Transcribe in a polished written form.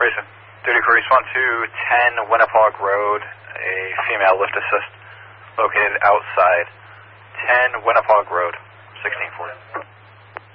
Grayson. Duty crew response to 10 Winnapaug Road, a female lift assist located outside 10 Winnapaug Road, 1640.